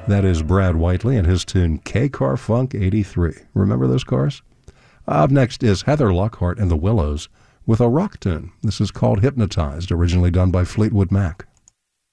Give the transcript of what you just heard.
That is Brad Whiteley and his tune K-Car Funk 83. Remember those cars? Up next is Heather Lockhart and the Willows with a rock tune. This is called Hypnotized, originally done by Fleetwood Mac.